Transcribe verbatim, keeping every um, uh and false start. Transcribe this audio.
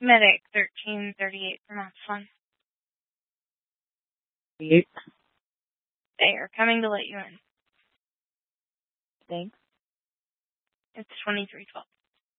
Medic thirteen thirty-eight for Mass One. Eight. They are coming to let you in. Thanks. It's twenty-three twelve.